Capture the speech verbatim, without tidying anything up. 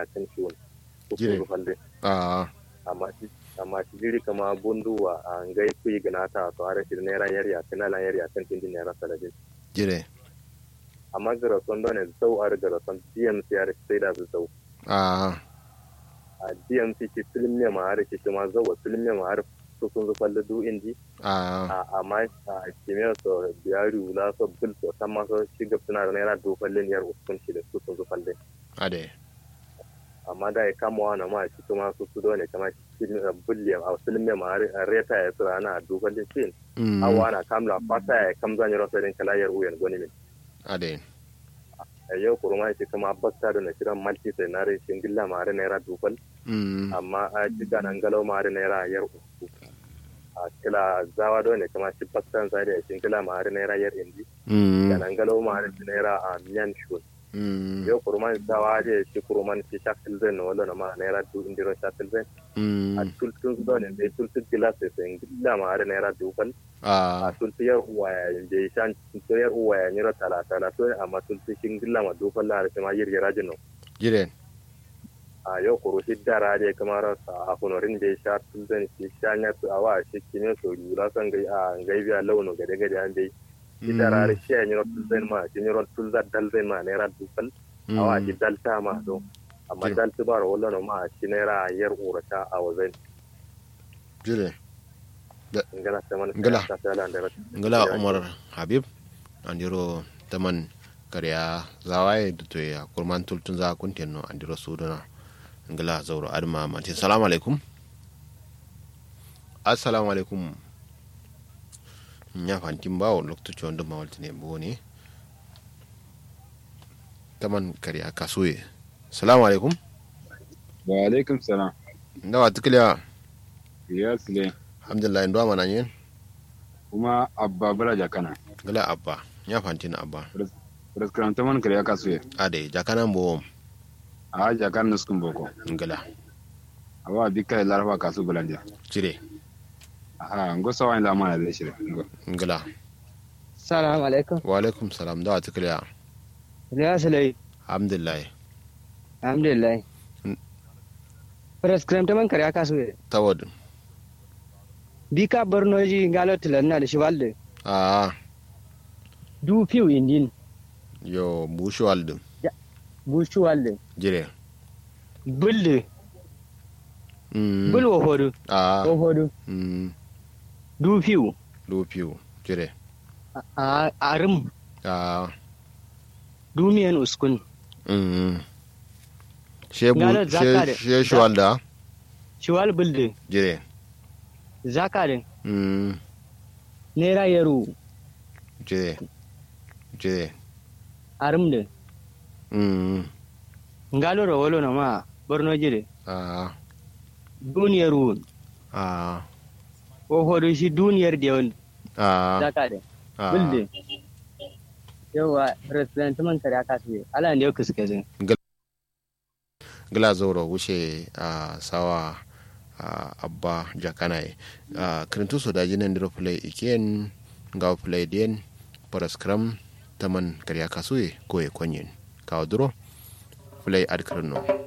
kan shi wani Jire. ko falle Ah, amma shi amma shi jiri kama bunduwa a ngai kui ganata to are shi naira yar ya kana la yar ya kan tin naira salaje jire. amma gara son don ne zau are gara son D M C are sai da zau Ah, a D M C ki film ne ma are shi kuma zau film ne ma are to sun zo falle du indi ah, a amma a kimiyya so biyari wula so bil so tamma so shi ga suna da naira do falle ne yar uskun shi da su sun zo falle ade. amma da ya kama wani ma shi kuma su su dole kama shi billion a film ne ma are reta ya tsara na do falle shi Mm, awana kamla fasa ya kamza ni rasa din kala yar uyan goni min ade. a yau kurma shi kuma bakta da na kiran multi sai na rai shingilla ma are naira dubal Mm, amma a jiga nan galau ma are naira yar uku a kila zawa dole kama shi baktan sai da shingilla ma are naira yar indi mm, nan galau ma are naira a miyan shun mm, yau kurma zawa da shi kurman shi shakil zai na wala ma naira du indiro shakil zai a mm, tultun dole bai tultun gilas sai shingilla ma are naira dubal a ah, tultiyar uwaya je shan tultiyar uwaya ni ra tala tala to amma tulti shingilla ma dubal la ma yirgira jino jire. a yau kuro shi dara da kamar a honorin da ya sha tulzan shi shanya su a wa shi kime so yura san gai a gai biya launo gade gade an dai shi dara da shi ya nyiro tulzan ma shi nyiro tulzan dalzan ma naira dubal a wa shi dalta ma don amma Jim. dalta ba wallo ma shi naira yar urata a wazan Jire. ngana saman Ngala. ta sala da Ngala Umar Habib andiro taman karya zawaye da to ya kurman tultun za kunten no andiro suduna ngala zauro adma mati assalamu alaikum assalamu alaikum nya fantin bawo lokto chondo mawalti ne boni taman karya kasuye assalamu alaikum wa alaikum salam ndawa tikliya ya sile alhamdulillah ndo mana yin kuma abba bala jakana ngala abba nya fantin abba preskranta man kare aka suye ade jakana mbo a jakan nuskun boko ngala awa bika larfa kasu bulanja jire aha ngo sawan la mana da shire ngala Salamu alaikum. wa alaikum salam ndawa tikliya Ya salai. alhamdulillah Alhamdulillah. Mm. Prescribe ta man kare aka so. tawad Bika Bornoji ngalo tilanna da shiwalde. ah Du fiu indin. yo bushuwaldu Bushuwalde. jire Bulde. mm Bul wo hodu. ah Wo hodu. mm Du fiu. lupiu jire A arim. ah Du miyan uskun. mm shebu Ngala zakare. she shuwalda Shiwal bulde. jire Zakare. mm Nera yaru. jire jire Arimde. mm Ngalo rawolo na ma Bornoji de. ah Duniyar wu. ah Wo hodu shi duniyar da yawan. ah Zakare. ah Bulde. Yawa president man kare aka so. Ala ne yau suka zin. gila zoro wuce a sawa a abba jakanai a kirintu so daji nan diro play iken ga play den para scrum taman karya kasuye ko e konyen ka duro play ad kirno